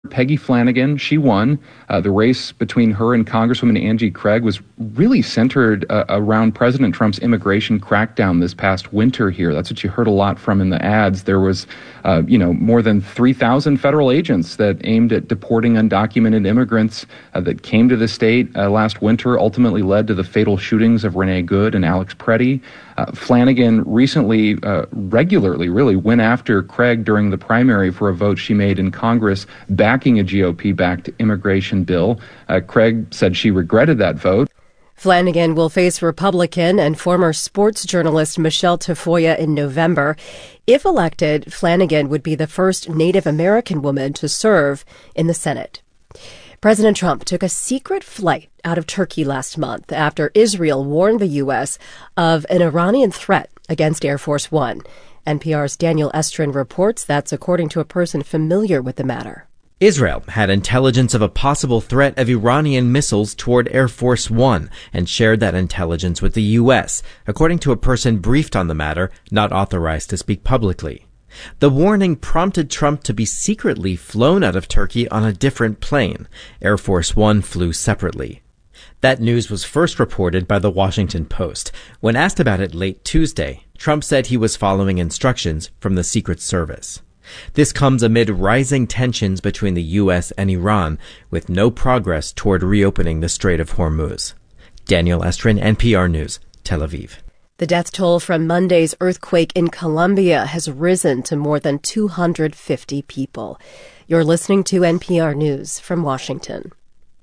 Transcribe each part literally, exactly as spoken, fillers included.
Peggy Flanagan, she won. Uh, the race between her and Congresswoman Angie Craig was really centered uh, around President Trump's immigration crackdown this past winter here. That's what you heard a lot from in the ads. There was, uh, you know, more than three thousand federal agents that aimed at deporting undocumented immigrants uh, that came to the state uh, last winter, ultimately led to the fatal shootings of Renee Good and Alex Preddy. Uh, Flanagan recently, uh, regularly, really went after Craig during the primary for a vote she made in Congress backing a G O P-backed immigration bill. Uh, Craig said she regretted that vote. Flanagan will face Republican and former sports journalist Michelle Tafoya in November. If elected, Flanagan would be the first Native American woman to serve in the Senate. President Trump took a secret flight out of Turkey last month after Israel warned the U S of an Iranian threat against Air Force One. N P R's Daniel Estrin reports that's according to a person familiar with the matter. Israel had intelligence of a possible threat of Iranian missiles toward Air Force One and shared that intelligence with the U S, according to a person briefed on the matter, not authorized to speak publicly. The warning prompted Trump to be secretly flown out of Turkey on a different plane. Air Force One flew separately. That news was first reported by the Washington Post. When asked about it late Tuesday, Trump said he was following instructions from the Secret Service. This comes amid rising tensions between the U S and Iran, with no progress toward reopening the Strait of Hormuz. Daniel Estrin, N P R News, Tel Aviv. The death toll from Monday's earthquake in Colombia has risen to more than two hundred fifty people. You're listening to N P R News from Washington.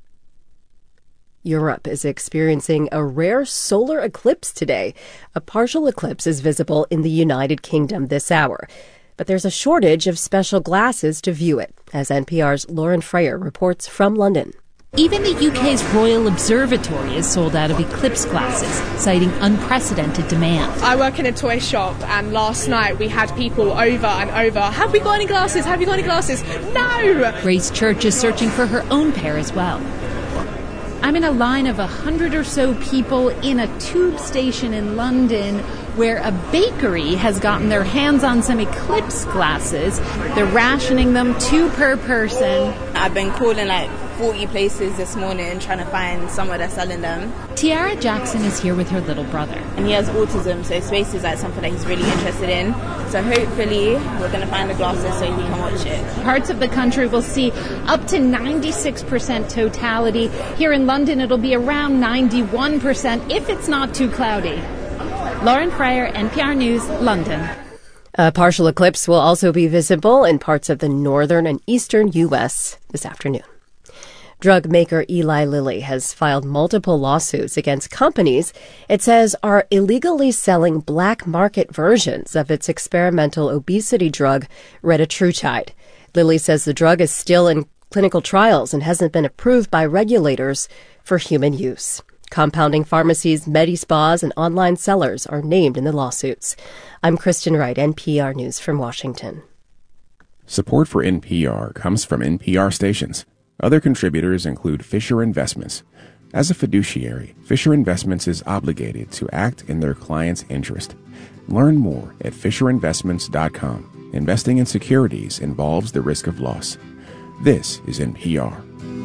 Europe is experiencing a rare solar eclipse today. A partial eclipse is visible in the United Kingdom this hour. But there's a shortage of special glasses to view it, as N P R's Lauren Freyer reports from London. Even the U K's Royal Observatory is sold out of eclipse glasses, citing unprecedented demand. I work in a toy shop, and last night we had people over and over. Have we got any glasses? Have you got any glasses? No! Grace Church is searching for her own pair as well. I'm in a line of a hundred or so people in a tube station in London where a bakery has gotten their hands on some eclipse glasses. They're rationing them, two per person. I've been calling like forty places this morning trying to find somewhere that's selling them. Tiara Jackson is here with her little brother. And he has autism, so space is like something that he's really interested in. So hopefully we're going to find the glasses so he can watch it. Parts of the country will see up to ninety-six percent totality. Here in London, it'll be around ninety-one percent if it's not too cloudy. Lauren Freyer, N P R News, London. A partial eclipse will also be visible in parts of the northern and eastern U S this afternoon. Drug maker Eli Lilly has filed multiple lawsuits against companies it says are illegally selling black market versions of its experimental obesity drug, retatrutide. Lilly says the drug is still in clinical trials and hasn't been approved by regulators for human use. Compounding pharmacies, MediSpas, and online sellers are named in the lawsuits. I'm Kristen Wright, N P R News from Washington. Support for N P R comes from N P R stations. Other contributors include Fisher Investments. As a fiduciary, Fisher Investments is obligated to act in their client's interest. Learn more at fisher investments dot com. Investing in securities involves the risk of loss. This is N P R.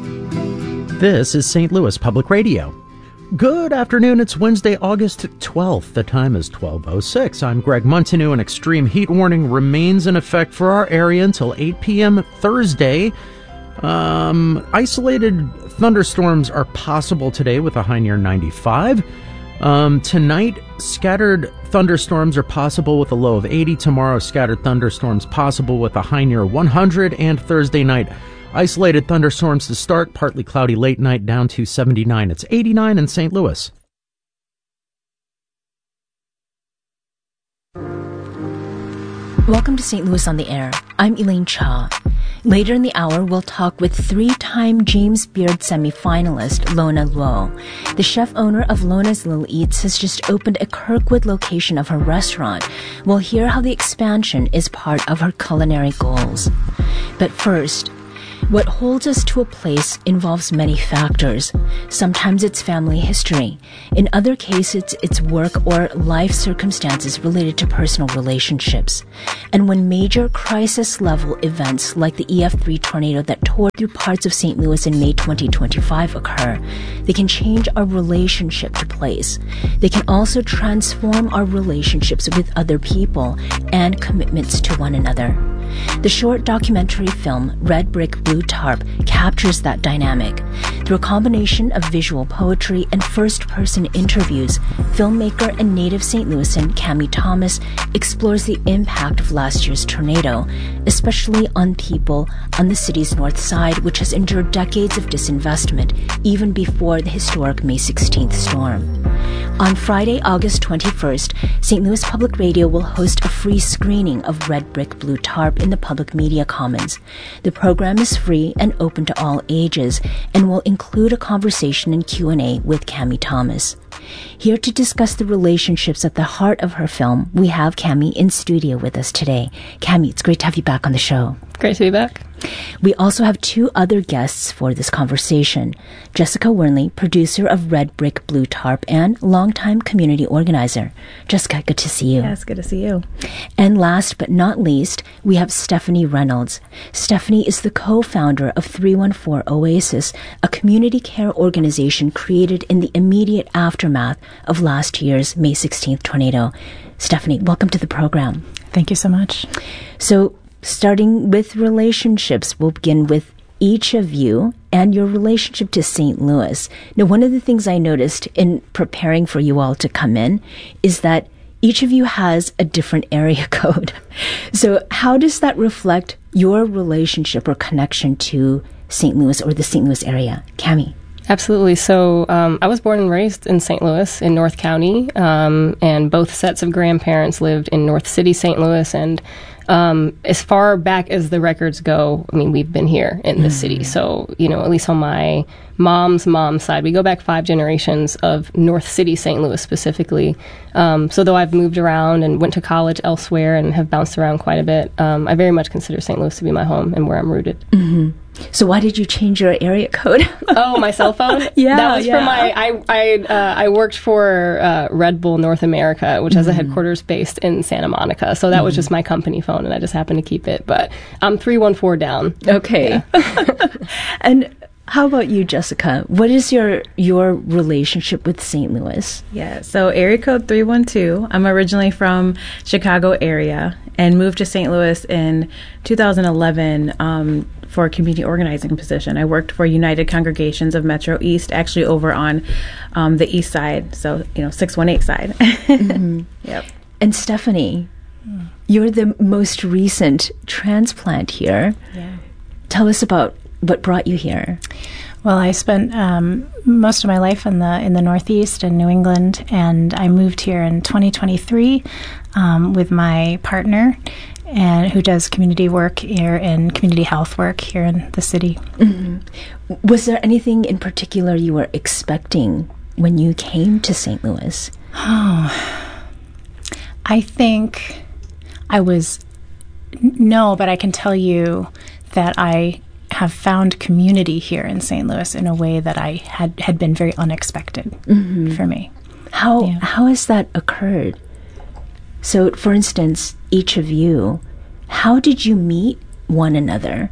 This is Saint Louis Public Radio. Good afternoon. It's Wednesday, August twelfth. The time is twelve oh six. I'm Greg Montanew. An extreme heat warning remains in effect for our area until eight p.m. Thursday. Um, isolated thunderstorms are possible today with a high near ninety-five. Um, tonight, scattered thunderstorms are possible with a low of eighty. Tomorrow, scattered thunderstorms possible with a high near one hundred. And Thursday night, isolated thunderstorms to start, partly cloudy late night down to seventy-nine. It's eighty-nine in Saint Louis. Welcome to Saint Louis on the Air. I'm Elaine Cha. Later in the hour, we'll talk with three-time James Beard semifinalist Lona Luo. The chef-owner of Lona's Little Eats has just opened a Kirkwood location of her restaurant. We'll hear how the expansion is part of her culinary goals. But first, What holds us to a place involves many factors. Sometimes it's family history. In other cases, it's work or life circumstances related to personal relationships. And when major crisis-level events like the E F three tornado that tore through parts of Saint Louis in May twenty twenty-five occur, they can change our relationship to place. They can also transform our relationships with other people and commitments to one another. The short documentary film Red Brick Blue Tarp captures that dynamic. Through a combination of visual poetry and first-person interviews, filmmaker and native Saint Louisan Cami Thomas explores the impact of last year's tornado, especially on people on the city's north side, which has endured decades of disinvestment even before the historic May sixteenth storm. On Friday, August twenty-first, Saint Louis Public Radio will host a free screening of Red Brick Blue Tarp in the Public Media Commons. The program is free and open to all ages and will include a conversation and Q and A with Cami Thomas. Here to discuss the relationships at the heart of her film, we have Cami in studio with us today. Cami, it's great to have you back on the show. Great to be back. We also have two other guests for this conversation. Jessica Wernley, producer of Red Brick Blue Tarp and longtime community organizer. Jessica, good to see you. Yes, good to see you. And last but not least, we have Stephanie Reynolds. Stephanie is the co-founder of three one four Oasis, a community care organization created in the immediate aftermath of last year's May sixteenth tornado. Stephanie, welcome to the program. Thank you so much. So, starting with relationships, we'll begin with each of you and your relationship to Saint Louis. Now, one of the things I noticed in preparing for you all to come in is that each of you has a different area code. So how does that reflect your relationship or connection to Saint Louis or the Saint Louis area? Cami? Absolutely. So um, I was born and raised in Saint Louis in North County, um, and both sets of grandparents lived in North City, Saint Louis, and um, as far back as the records go, I mean, we've been here in the mm. city. So, you know, at least on my mom's mom's side, we go back five generations of North City, Saint Louis specifically. Um, so though I've moved around and went to college elsewhere and have bounced around quite a bit, um, I very much consider Saint Louis to be my home and where I'm rooted. Mm-hmm. So why did you change your area code? Oh, my cell phone? Yeah, that was yeah. for my. I I uh, I worked for uh, Red Bull North America, which has mm-hmm. a headquarters based in Santa Monica. So that mm-hmm. was just my company phone, and I just happened to keep it. But I'm three one four down. Okay. Yeah. And how about you, Jessica? What is your your relationship with Saint Louis? Yeah, so area code three one two. I'm originally from Chicago area and moved to Saint Louis in two thousand eleven um, for a community organizing position. I worked for United Congregations of Metro East, actually over on um, the east side, so, you know, six one eight side. Mm-hmm. Yep. And Stephanie, mm. you're the most recent transplant here. Yeah. Tell us about what brought you here. Well, I spent um, most of my life in the in the Northeast in New England, and I moved here in twenty twenty-three um, with my partner, and who does community work here and community health work here in the city. Mm-hmm. Was there anything in particular you were expecting when you came to Saint Louis? Oh, I think I was no, but I can tell you that I have found community here in Saint Louis in a way that I had, had been very unexpected mm-hmm. for me. How yeah. how has that occurred? So, for instance, each of you, how did you meet one another?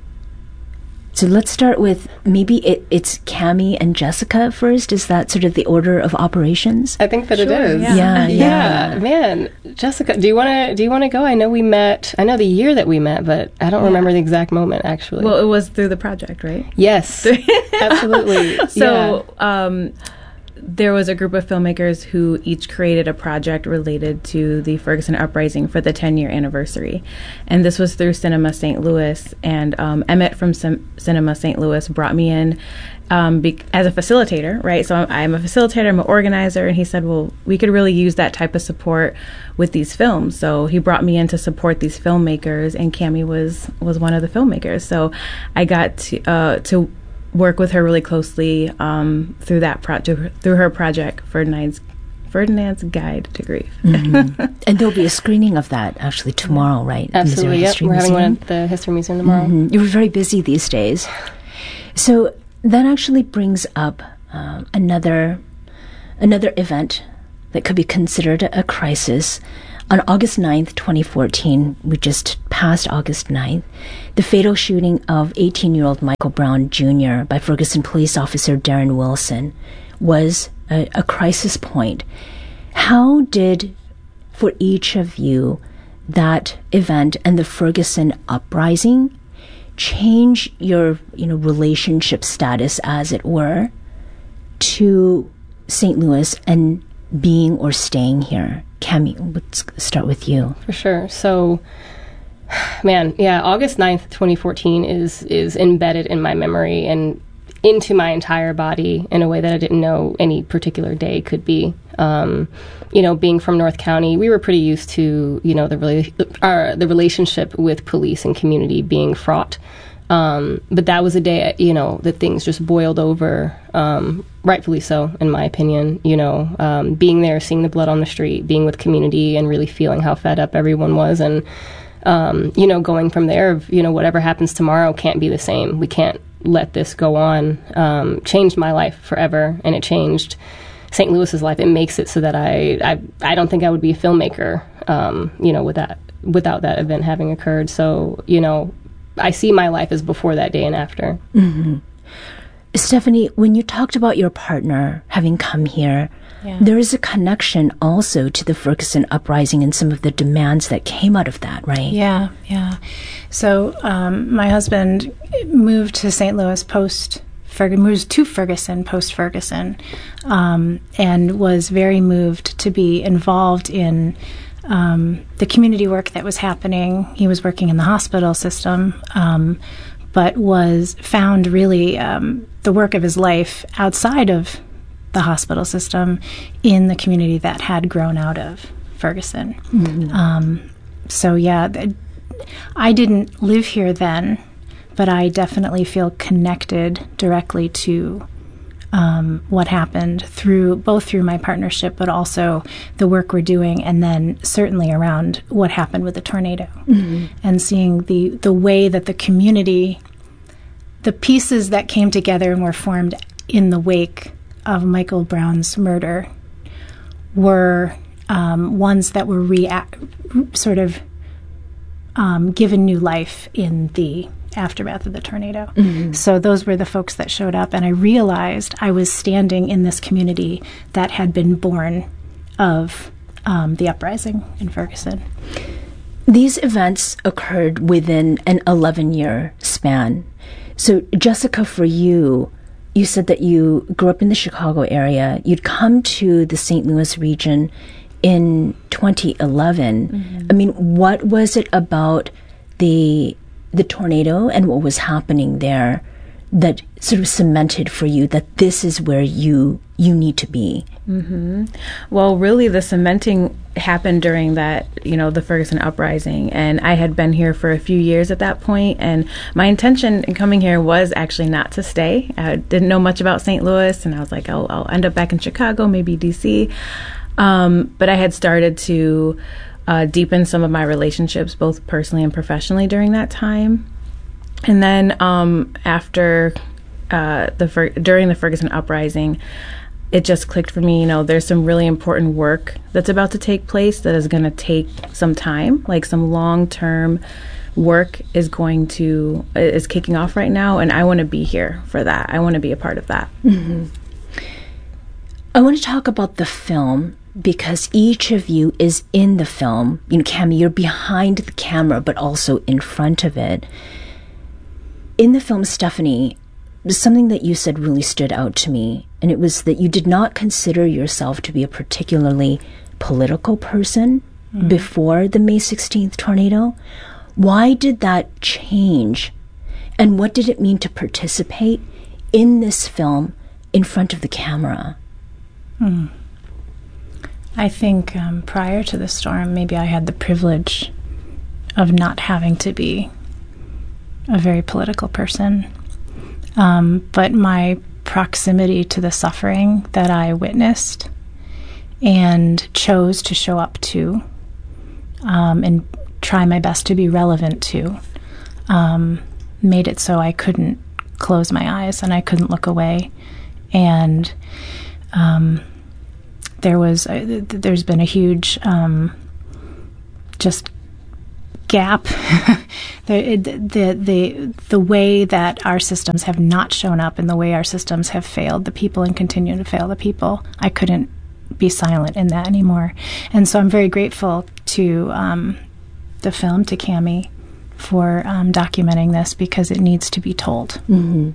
So let's start with maybe it, it's Cami and Jessica first. Is that sort of the order of operations? I think that sure, it is. Yeah, yeah. yeah. yeah. Man, Jessica, do you want to do you want to go? I know we met. I know the year that we met, but I don't yeah. remember the exact moment actually. Well, it was through the project, right? Yes, absolutely. So. Yeah. Um, There was a group of filmmakers who each created a project related to the Ferguson Uprising for the ten-year anniversary. And this was through Cinema Saint Louis. And um, Emmett from Sim- Cinema Saint Louis brought me in um, be- as a facilitator, right? So I'm, I'm a facilitator, I'm an organizer. And he said, well, we could really use that type of support with these films. So he brought me in to support these filmmakers. And Cami was, was one of the filmmakers. So I got to uh, to work with her really closely um, through that project, through her project for Nine's Ferdinand's Guide to Grief. Mm-hmm. And there'll be a screening of that actually tomorrow, right? Absolutely, yep. We're having one at the History Museum tomorrow. Mm-hmm. You're very busy these days. So that actually brings up um, another another event that could be considered a crisis. On August ninth, twenty fourteen, we just passed August ninth, the fatal shooting of eighteen-year-old Michael Brown Junior by Ferguson police officer Darren Wilson was a, a crisis point. How did, for each of you, that event and the Ferguson uprising change your, you know, relationship status, as it were, to Saint Louis and being or staying here? Cami, let's start with you. For sure. So, man, yeah, August ninth, twenty fourteen is is embedded in my memory and into my entire body in a way that I didn't know any particular day could be. Um, you know, being from North County, we were pretty used to, you know, the rela- our, the relationship with police and community being fraught. Um, but that was a day, you know, that things just boiled over, um, rightfully so, in my opinion. You know, um, being there, seeing the blood on the street, being with community and really feeling how fed up everyone was. And, um, you know, going from there, you know, whatever happens tomorrow can't be the same. We can't let this go on. Um, changed my life forever, and it changed Saint Louis's life. It makes it so that I, I, I don't think I would be a filmmaker, um, you know, with that, without that event having occurred. So, you know, I see my life as before that day and after. Mm-hmm. Stephanie, when you talked about your partner having come here, yeah. there is a connection also to the Ferguson uprising and some of the demands that came out of that, right? Yeah, yeah. So um, my husband moved to Saint Louis post Ferguson, moved to Ferguson post Ferguson, um, and was very moved to be involved in Um, the community work that was happening. He was working in the hospital system, um, but was found really um, the work of his life outside of the hospital system in the community that had grown out of Ferguson. Mm-hmm. Um, so yeah, th- I didn't live here then, but I definitely feel connected directly to Um, what happened through both through my partnership, but also the work we're doing, and then certainly around what happened with the tornado, mm-hmm. and seeing the the way that the community, the pieces that came together and were formed in the wake of Michael Brown's murder, were um, ones that were react sort of um, given new life in the aftermath of the tornado. Mm-hmm. So those were the folks that showed up, and I realized I was standing in this community that had been born of um, the uprising in Ferguson. These events occurred within an eleven-year span. So, Jessica, for you, you said that you grew up in the Chicago area. You'd come to the Saint Louis region in twenty eleven. Mm-hmm. I mean, what was it about the the tornado and what was happening there that sort of cemented for you that this is where you you need to be? Mm-hmm. Well, really, the cementing happened during that, you know, the Ferguson uprising, and I had been here for a few years at that point, and my intention in coming here was actually not to stay. I didn't know much about Saint Louis, and I was like, I'll, I'll end up back in Chicago, maybe D C. Um, but I had started to Uh, deepen some of my relationships, both personally and professionally, during that time. And then um, after uh, the Fer- during the Ferguson uprising, it just clicked for me. You know, there's some really important work that's about to take place that is going to take some time, like some long-term work is going to is kicking off right now, and I want to be here for that. I want to be a part of that. Mm-hmm. I want to talk about the film, because each of you is in the film. You know, Cami, you're behind the camera, but also in front of it. In the film, Stephanie, something that you said really stood out to me, and it was that you did not consider yourself to be a particularly political person mm-hmm. before the May sixteenth tornado. Why did that change? And what did it mean to participate in this film in front of the camera? Hmm. I think um, prior to the storm, maybe I had the privilege of not having to be a very political person. Um, but my proximity to the suffering that I witnessed and chose to show up to um, and try my best to be relevant to, um, made it so I couldn't close my eyes and I couldn't look away. And um, there was, uh, th- there's been a huge um, just gap. the, the the the way that our systems have not shown up and the way our systems have failed the people and continue to fail the people, I couldn't be silent in that anymore. And so I'm very grateful to um, the film, to Cami, for um, documenting this, because it needs to be told. Mm-hmm.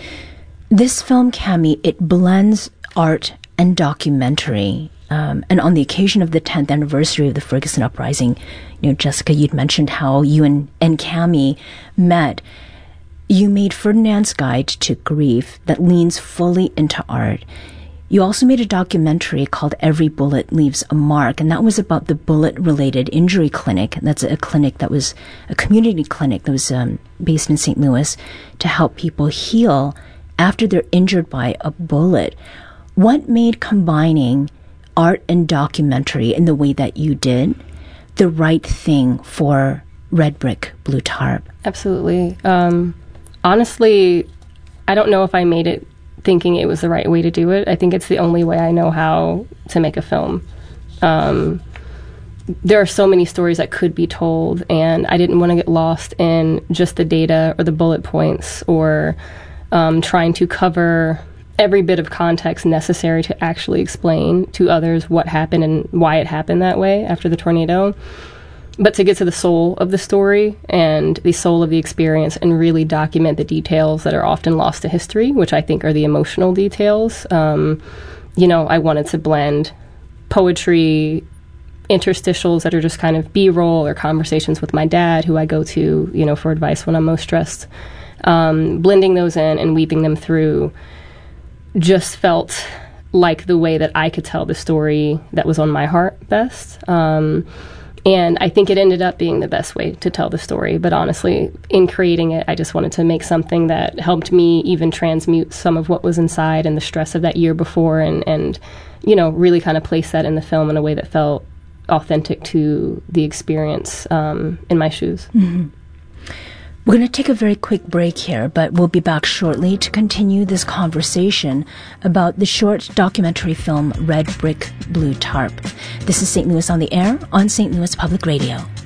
This film, Cami, it blends art and documentary. Um, and on the occasion of the tenth anniversary of the Ferguson Uprising, you know, Jessica, you'd mentioned how you and, and Cami met. You made Ferdinand's Guide to Grief that leans fully into art. You also made a documentary called Every Bullet Leaves a Mark, and that was about the bullet-related injury clinic. That's a clinic that was a community clinic that was um, based in Saint Louis to help people heal after they're injured by a bullet. What made combining art and documentary in the way that you did the right thing for Red Brick Blue Tarp? Absolutely. Um, honestly, I don't know if I made it thinking it was the right way to do it. I think it's the only way I know how to make a film. Um, there are so many stories that could be told, and I didn't want to get lost in just the data or the bullet points or um, trying to cover every bit of context necessary to actually explain to others what happened and why it happened that way after the tornado. But to get to the soul of the story and the soul of the experience and really document the details that are often lost to history, which I think are the emotional details. Um, you know, I wanted to blend poetry, interstitials that are just kind of B-roll, or conversations with my dad, who I go to, you know, for advice when I'm most stressed. Um, blending those in and weaving them through just felt like the way that I could tell the story that was on my heart best. Um, and I think it ended up being the best way to tell the story. But honestly, in creating it, I just wanted to make something that helped me even transmute some of what was inside and the stress of that year before, and, and you know, really kind of place that in the film in a way that felt authentic to the experience um, in my shoes. Mm-hmm. We're going to take a very quick break here, but we'll be back shortly to continue this conversation about the short documentary film Red Brick Blue Tarp. This is Saint Louis on the Air on Saint Louis Public Radio.